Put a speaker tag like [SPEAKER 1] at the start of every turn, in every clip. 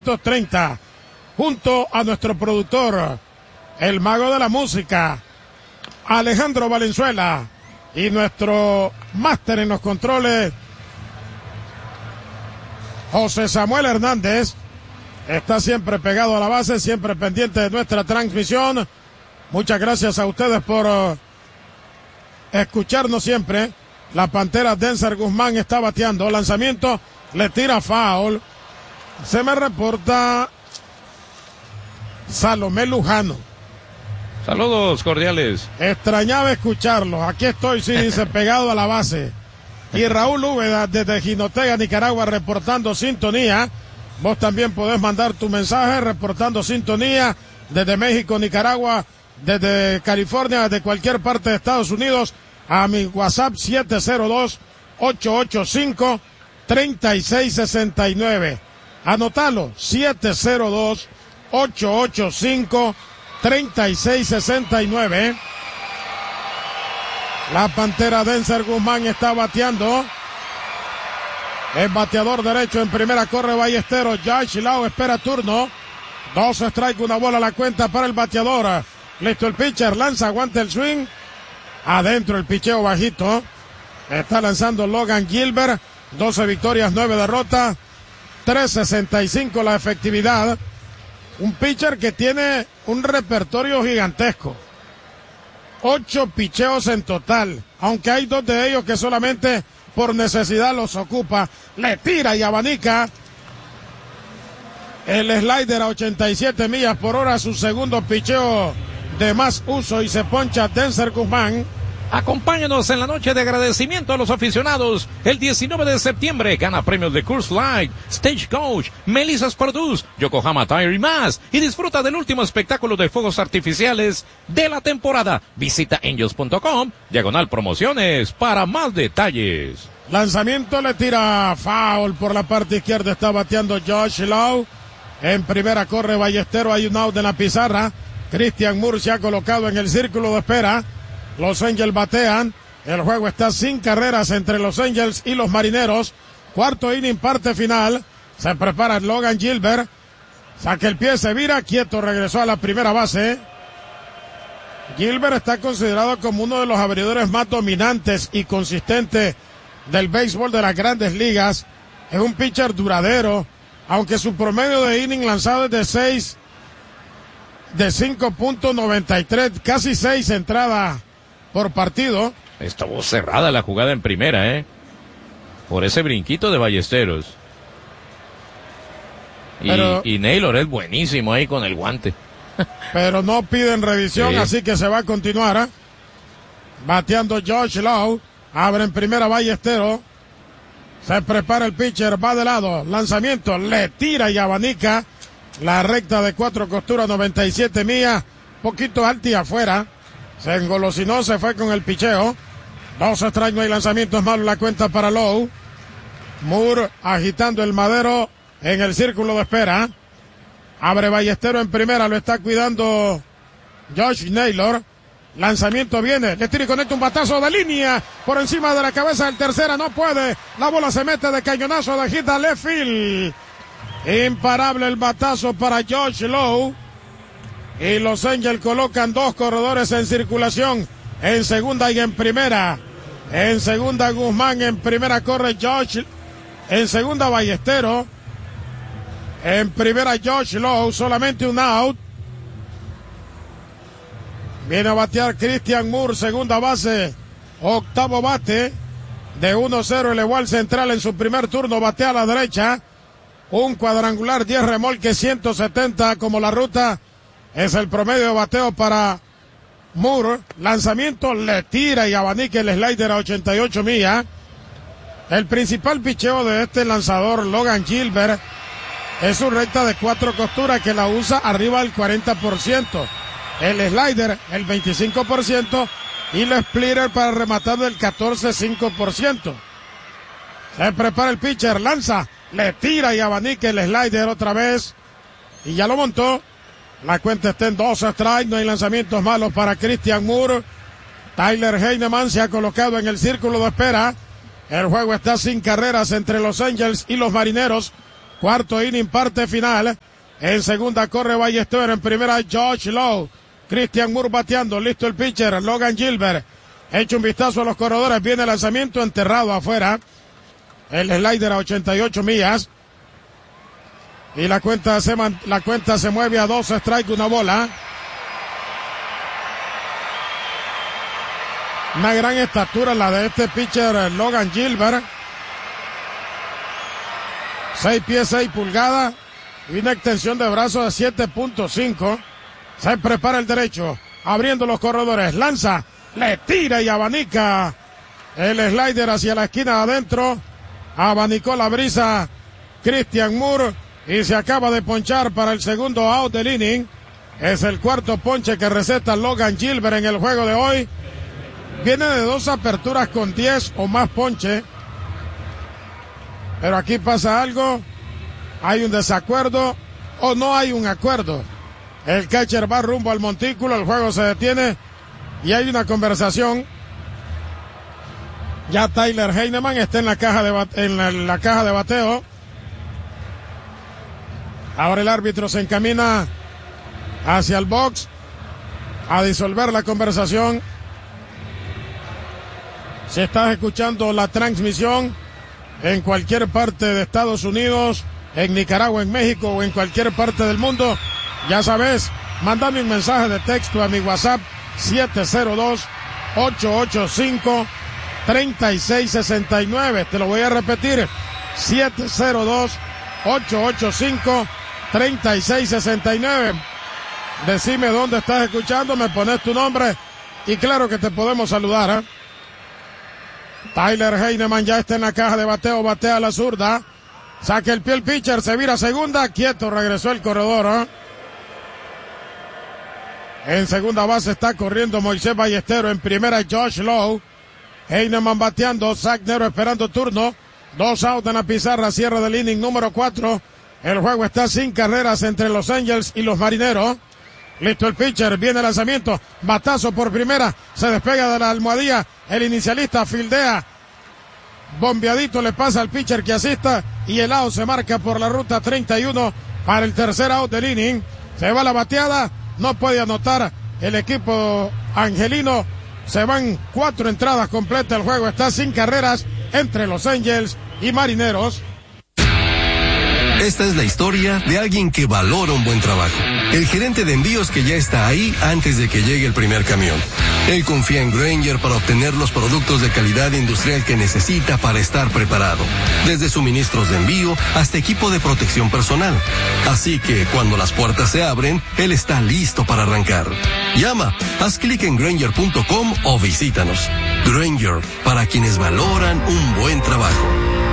[SPEAKER 1] 30, junto a nuestro productor, el mago de la música, Alejandro Valenzuela, y nuestro máster en los controles, José Samuel Hernández. Está siempre pegado a la base, siempre pendiente de nuestra transmisión. Muchas gracias a ustedes por escucharnos siempre. La Pantera Denzer Guzmán está bateando, lanzamiento, le tira foul. Se me reporta Salomé Lujano.
[SPEAKER 2] Saludos cordiales.
[SPEAKER 1] Extrañaba escucharlo. Aquí estoy, sí, dice, pegado a la base. Y Raúl Úbeda desde Jinotega, Nicaragua, reportando sintonía. Vos también podés mandar tu mensaje reportando sintonía desde México, Nicaragua, desde California, desde cualquier parte de Estados Unidos, a mi WhatsApp 702-885-3669. Anótalo, 702-885-3669. La Pantera Denzer Guzmán está bateando. El bateador derecho en primera, corre Ballesteros. Josh Lau espera turno. 2 strike, 1 bola la cuenta para el bateador. Listo el pitcher, lanza, aguanta el swing. Adentro el picheo bajito. Está lanzando Logan Gilbert. 12 victorias, 9 derrotas. 3.65 la efectividad. Un pitcher que tiene un repertorio gigantesco. 8 picheos en total. Aunque hay 2 de ellos que solamente por necesidad los ocupa. Le tira y abanica. El slider a 87 millas por hora, su segundo picheo de más uso, y se poncha Denzer Guzmán.
[SPEAKER 2] Acompáñanos en la noche de agradecimiento a los aficionados. El 19 de septiembre gana premios de Coors Light, Stagecoach, Melissa's Produce, Yokohama Tire y más. Y disfruta del último espectáculo de fuegos artificiales de la temporada. Visita angels.com/promociones para más detalles.
[SPEAKER 1] Lanzamiento, le tira foul por la parte izquierda. Está bateando Josh Lau. En primera corre Ballesteros, hay un out en la pizarra. Christian Moore se ha colocado en el círculo de espera. Los Angels batean. El juego está sin carreras entre los Angels y los Marineros. Cuarto inning, parte final. Se prepara Logan Gilbert. Saca el pie, se vira, quieto, regresó a la primera base. Gilbert está considerado como uno de los abridores más dominantes y consistentes del béisbol de las grandes ligas. Es un pitcher duradero, aunque su promedio de inning lanzado es de 5.93, casi 6 entradas por partido.
[SPEAKER 2] Estuvo cerrada la jugada en primera, por ese brinquito de Ballesteros. Y Naylor es buenísimo ahí con el guante.
[SPEAKER 1] Pero no piden revisión, sí. Así que se va a continuar. Bateando Josh Lau. Abre en primera Ballesteros. Se prepara el pitcher, va de lado. Lanzamiento, le tira y abanica. La recta de 4 costuras, 97 millas. Poquito alta y afuera. Se engolosinó, se fue con el picheo. 2 strikes, no hay lanzamientos malos, la cuenta para Lowe. Moore agitando el madero en el círculo de espera. Abre Ballesteros en primera, lo está cuidando Josh Naylor. Lanzamiento viene, le tira y conecta un batazo de línea por encima de la cabeza del tercera, no puede. La bola se mete de cañonazo, de hit a left field. Imparable el batazo para Josh Lowe. Y los Angels colocan 2 corredores en circulación. En segunda y en primera. En segunda Guzmán, en primera corre Josh. En segunda Ballesteros. En primera Josh Lowe, solamente un out. Viene a batear Christian Moore, segunda base. Octavo bate. De 1-0 elevó al central en su primer turno, batea a la derecha. Un cuadrangular, 10 remolques, 170 como la ruta. Es el promedio de bateo para Moore. Lanzamiento, le tira y abanica el slider a 88 millas. El principal picheo de este lanzador, Logan Gilbert, es su recta de 4 costuras que la usa arriba del 40%. El slider, el 25%. Y el splitter para rematar del 14-5%. Se prepara el pitcher, lanza, le tira y abanica el slider otra vez. Y ya lo montó. La cuenta está en 2 strikes, no hay lanzamientos malos para Christian Moore. Tyler Heineman se ha colocado en el círculo de espera. El juego está sin carreras entre los Angels y los Marineros. Cuarto inning, parte final. En segunda corre Ballester, en primera Josh Lowe. Christian Moore bateando, listo el pitcher, Logan Gilbert. Echa un vistazo a los corredores, viene el lanzamiento enterrado afuera. El slider a 88 millas. Y la cuenta se mueve a 2 strikes, una bola. Una gran estatura la de este pitcher Logan Gilbert. 6 pies 6 pulgadas y una extensión de brazo de 7.5. Se prepara el derecho, abriendo los corredores, lanza, le tira y abanica el slider hacia la esquina de adentro. Abanicó la brisa Christian Moore y se acaba de ponchar para el segundo out del inning. Es el cuarto ponche que receta Logan Gilbert en el juego de hoy. Viene de 2 aperturas con 10 o más ponche. Pero aquí pasa algo. Hay un desacuerdo o no hay un acuerdo. El catcher va rumbo al montículo, el juego se detiene y hay una conversación. Ya Tyler Heineman está en la caja de bateo. Ahora el árbitro se encamina hacia el box a disolver la conversación. Si estás escuchando la transmisión en cualquier parte de Estados Unidos, en Nicaragua, en México o en cualquier parte del mundo, ya sabes, mándame un mensaje de texto a mi WhatsApp 702-885-3669. Te lo voy a repetir, 702-885-3669. Decime dónde estás escuchando, me pones tu nombre y claro que te podemos saludar, ¿eh? Tyler Heineman ya está en la caja de bateo, batea a la zurda. Saca el pie el pitcher, se vira a segunda, quieto, regresó el corredor, ¿eh? En segunda base está corriendo Moisés Ballestero, en primera Josh Lowe. Heineman bateando, Zach Nero esperando turno. 2 outs en la pizarra, cierre del inning número 4. El juego está sin carreras entre los Angels y los Marineros. Listo el pitcher, viene el lanzamiento, batazo por primera, se despega de la almohadilla, el inicialista fildea, bombeadito le pasa al pitcher que asista y el out se marca por la ruta 31 para el tercer out del inning. Se va la bateada, no puede anotar el equipo angelino, se van 4 entradas completas, el juego está sin carreras entre los Angels y Marineros.
[SPEAKER 3] Esta es la historia de alguien que valora un buen trabajo. El gerente de envíos que ya está ahí antes de que llegue el primer camión. Él confía en Grainger para obtener los productos de calidad industrial que necesita para estar preparado. Desde suministros de envío hasta equipo de protección personal. Así que cuando las puertas se abren, él está listo para arrancar. Llama, haz clic en Grainger.com o visítanos. Grainger, para quienes valoran un buen trabajo.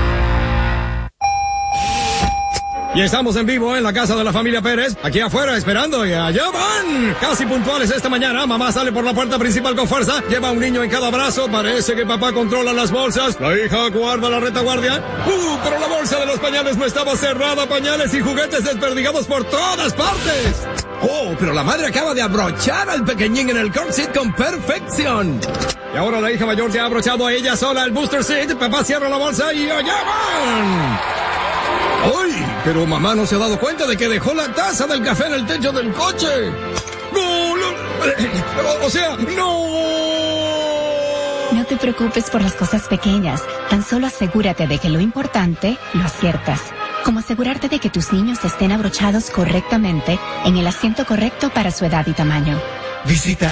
[SPEAKER 4] Y estamos en vivo en la casa de la familia Pérez, aquí afuera esperando y allá van. Casi puntuales esta mañana, mamá sale por la puerta principal con fuerza, lleva a un niño en cada brazo, parece que papá controla las bolsas, la hija guarda la retaguardia. Pero la bolsa de los pañales no estaba cerrada, pañales y juguetes desperdigados por todas partes. Oh, pero la madre acaba de abrochar al pequeñín en el car seat con perfección. Y ahora la hija mayor se ha abrochado a ella sola el booster seat, papá cierra la bolsa y allá van. ¡Ay! Pero mamá no se ha dado cuenta de que dejó la taza del café en el techo del coche. ¡No! O sea, ¡no!
[SPEAKER 5] No te preocupes por las cosas pequeñas. Tan solo asegúrate de que lo importante lo aciertas. Como asegurarte de que tus niños estén abrochados correctamente en el asiento correcto para su edad y tamaño.
[SPEAKER 6] Visita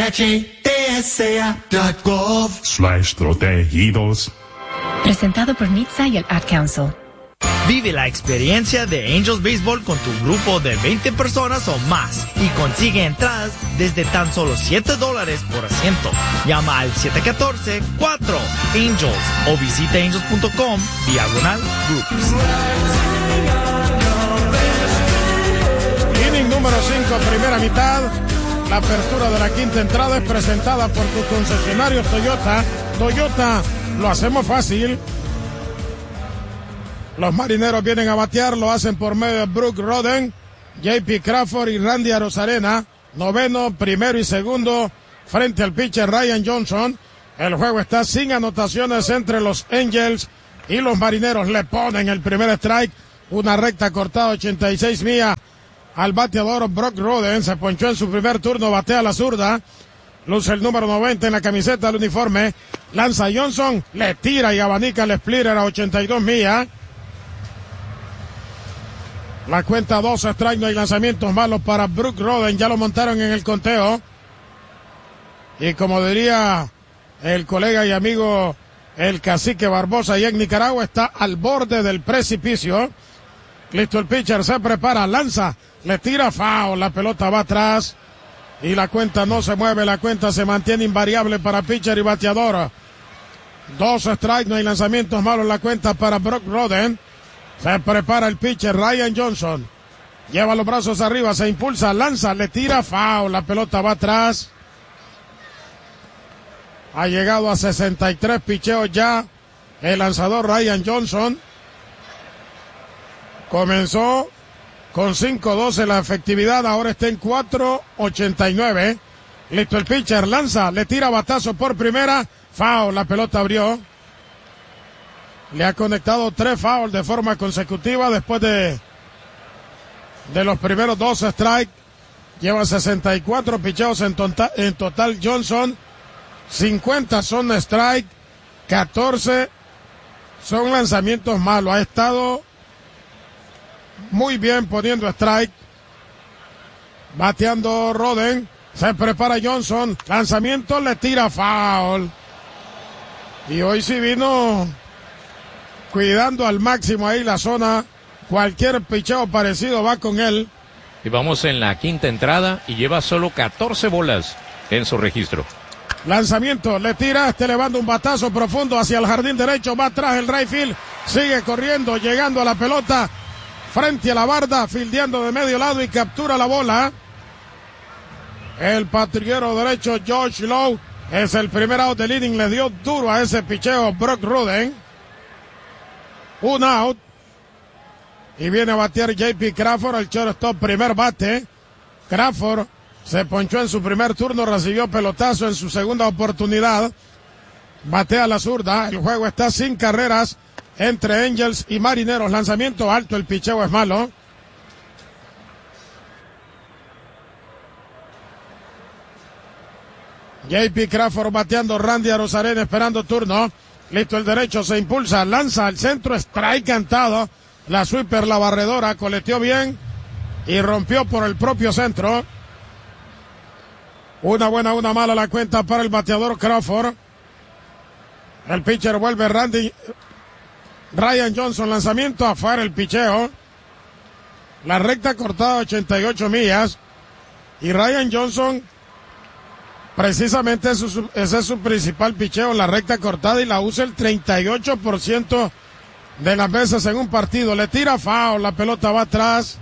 [SPEAKER 6] NHTSA.gov/protegidos.
[SPEAKER 5] Presentado por NHTSA y el Ad Council.
[SPEAKER 7] Vive la experiencia de Angels Baseball con tu grupo de 20 personas o más y consigue entradas desde tan solo $7 por asiento. Llama al 714-4-ANGELS o visita angels.com/groups.
[SPEAKER 1] Inning número 5, primera mitad. La apertura de la quinta entrada es presentada por tus concesionarios Toyota. Toyota, lo hacemos fácil. Los Marineros vienen a batear, lo hacen por medio de Brooke Roden, JP Crawford y Randy Arozarena. Noveno, primero y segundo, frente al pitcher Ryan Johnson. El juego está sin anotaciones entre los Angels y los Marineros. Le ponen el primer strike, Una recta cortada 86 millas al bateador Brock Roden. Se ponchó en su primer turno, batea a la zurda. Luce el número 90 en la camiseta del uniforme. Lanza Johnson, le tira y abanica el splitter a 82 millas. La cuenta 2 strike, no hay lanzamientos malos para Brock Roden. Ya lo montaron en el conteo. Y como diría el colega y amigo el cacique Barbosa, allá en Nicaragua, está al borde del precipicio. Listo el pitcher, se prepara, lanza, le tira foul, la pelota va atrás y la cuenta no se mueve, la cuenta se mantiene invariable para pitcher y bateador. 2 strikes, no hay lanzamientos malos, la cuenta para Brock Roden. Se prepara el pitcher Ryan Johnson, lleva los brazos arriba, se impulsa, lanza, le tira foul, la pelota va atrás. Ha llegado a 63 picheos ya el lanzador Ryan Johnson. Comenzó con 5.12 la efectividad, ahora está en 4.89. Listo el pitcher, lanza, le tira batazo por primera, foul, la pelota abrió. Le ha conectado 3 fouls de forma consecutiva después de los primeros 2 strikes. Lleva 64 picheos en total Johnson. 50 son strike, 14 son lanzamientos malos. Ha estado muy bien poniendo strike. Bateando Roden. Se prepara Johnson. Lanzamiento, le tira foul. Y hoy sí vino cuidando al máximo ahí la zona. Cualquier picheo parecido va con él.
[SPEAKER 2] Y vamos en la quinta entrada y lleva solo 14 bolas en su registro.
[SPEAKER 1] Lanzamiento, le tira, elevando un batazo profundo hacia el jardín derecho, va atrás el right field, sigue corriendo, llegando a la pelota, frente a la barda, fildeando de medio lado y captura la bola. El patrullero derecho Josh Lowe es el primer out del inning, le dio duro a ese picheo Brock Roden. Un out. Y viene a batear J.P. Crawford, el shortstop, primer bate. Crawford se ponchó en su primer turno, recibió pelotazo en su segunda oportunidad. Batea la zurda. El juego está sin carreras entre Angels y Marineros. Lanzamiento alto, el picheo es malo. J.P. Crawford bateando, Randy Arozarena esperando turno. Listo el derecho, se impulsa, lanza al centro, strike cantado. La sweeper, la barredora, coleteó bien y rompió por el propio centro. Una buena, una mala la cuenta para el bateador Crawford. El pitcher vuelve Ryan Johnson, lanzamiento afuera, el picheo. La recta cortada 88 millas. Y Ryan Johnson, precisamente ese es su principal picheo, la recta cortada, y la usa el 38% de las veces en un partido. Le tira foul, la pelota va atrás.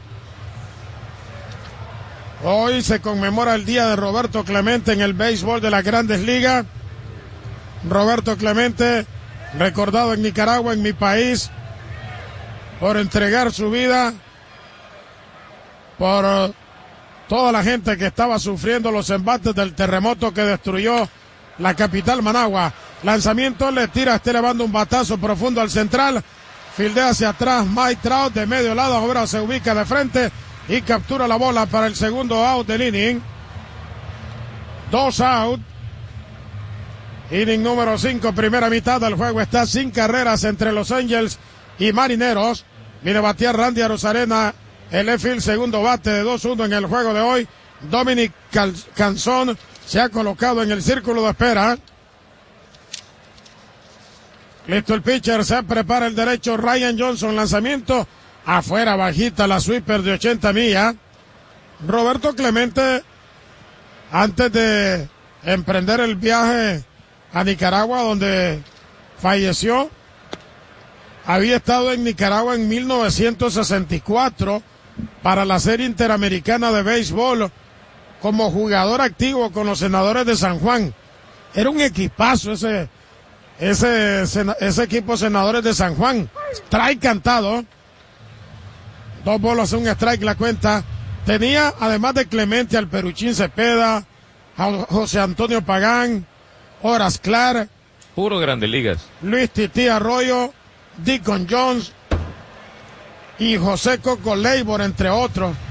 [SPEAKER 1] Hoy se conmemora el día de Roberto Clemente en el béisbol de las Grandes Ligas. Roberto Clemente, recordado en Nicaragua, en mi país, por entregar su vida por toda la gente que estaba sufriendo los embates del terremoto que destruyó la capital Managua. Lanzamiento, le tira, está elevando un batazo profundo al central. Fildea hacia atrás Mike Trout de medio lado, ahora se ubica de frente y captura la bola para el segundo out del inning. 2 out. Inning número 5, primera mitad del juego está sin carreras entre los Angels y Marineros. Viene a batear Randy Arozarena, el left-field, segundo bate de 2-1 en el juego de hoy. Dominic Canzón se ha colocado en el círculo de espera. Listo el pitcher, se prepara el derecho Ryan Johnson, lanzamiento afuera, bajita la sweeper de 80 millas. Roberto Clemente, antes de emprender el viaje a Nicaragua, donde falleció, había estado en Nicaragua en 1964 para la Serie Interamericana de Béisbol como jugador activo con los Senadores de San Juan. Era un equipazo ese equipo Senadores de San Juan. Strike cantado. 2 bolas, un strike la cuenta. Tenía, además de Clemente, al Peruchín Cepeda, a José Antonio Pagán, Horace Clark,
[SPEAKER 2] puro Grandes Ligas,
[SPEAKER 1] Luis Tití Arroyo, Deacon Jones, y José Coco Leibor, entre otros.